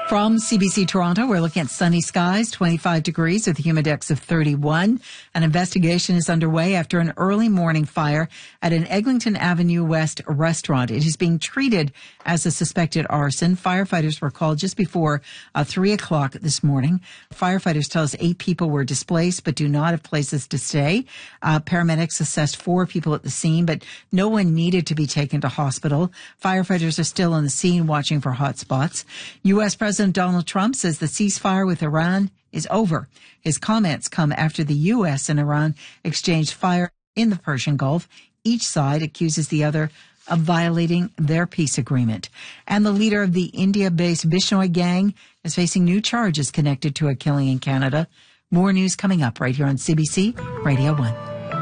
From CBC Toronto, we're looking at sunny skies, 25 degrees with a humidex of 31. An investigation is underway after an early morning fire at an Eglinton Avenue West restaurant. It is being treated as a suspected arson. Firefighters were called just before 3 o'clock this morning. Firefighters tell us 8 people were displaced but do not have places to stay. Paramedics assessed 4 people at the scene, but no one needed to be taken to hospital. Firefighters are still on the scene watching for hot spots. U.S. President Donald Trump says the ceasefire with Iran is over. His comments come after the U.S. and Iran exchanged fire in the Persian Gulf. Each side accuses the other of violating their peace agreement. And the leader of the India-based Bishnoi gang is facing new charges connected to a killing in Canada. More news coming up right here on CBC Radio 1.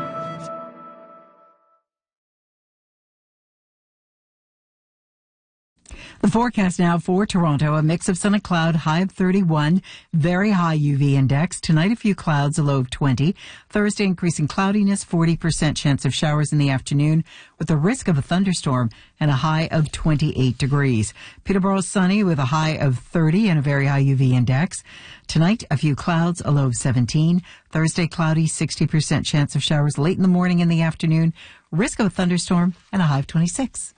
The forecast now for Toronto, a mix of sun and cloud, high of 31, very high UV index. Tonight, a few clouds, a low of 20. Thursday, increasing cloudiness, 40% chance of showers in the afternoon with a risk of a thunderstorm and a high of 28 degrees. Peterborough, sunny with a high of 30 and a very high UV index. Tonight, a few clouds, a low of 17. Thursday, cloudy, 60% chance of showers late in the morning and the afternoon. Risk of a thunderstorm and a high of 26.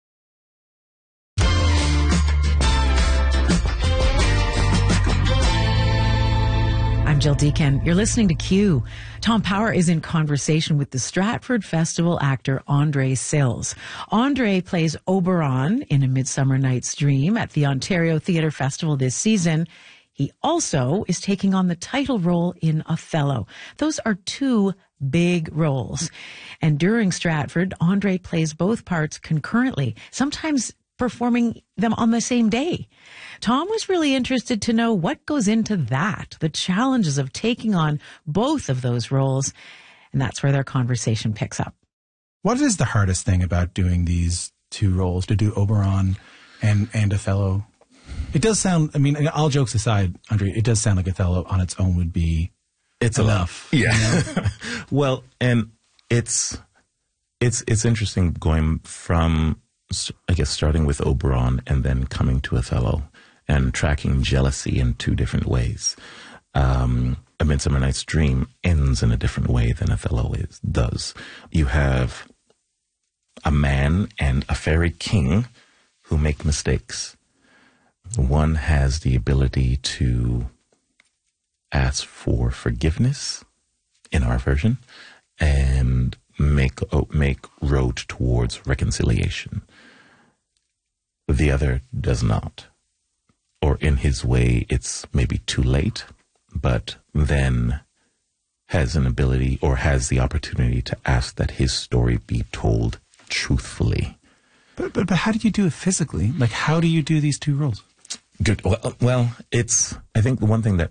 I'm Jill Deacon. You're listening to Q. Tom Power is in conversation with the Stratford Festival actor Andre Sills. Andre plays Oberon in A Midsummer Night's Dream at the Ontario Theatre Festival this season. He also is taking on the title role in Othello. Those are 2 big roles. And during Stratford, Andre plays both parts concurrently, sometimes performing them on the same day. Tom was really interested to know what goes into that, the challenges of taking on both of those roles. And that's where their conversation picks up. What is the hardest thing about doing these 2 roles, to do Oberon and Othello? It does sound, I mean, all jokes aside, Andre, it does sound like Othello on its own would be enough. Yeah. You know? Well, and it's interesting going from, I guess, starting with Oberon and then coming to Othello and tracking jealousy in 2 different ways. A Midsummer Night's Dream ends in a different way than Othello does. You have a man and a fairy king who make mistakes. One has the ability to ask for forgiveness, in our version, and make road towards reconciliation. The other does not. Or in his way, it's maybe too late, but then has an ability or has the opportunity to ask that his story be told truthfully. But how do you do it physically? Like, how do you do these 2 roles? Good. Well, I think the one thing that